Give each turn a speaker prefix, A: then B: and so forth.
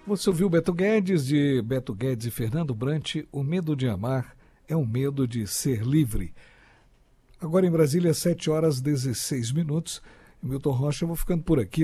A: Você ouviu Beto Guedes, de Beto Guedes e Fernando Brant, O Medo de Amar é o Medo de Ser Livre. Agora em Brasília, 7h16. Milton Rocha, eu vou ficando por aqui.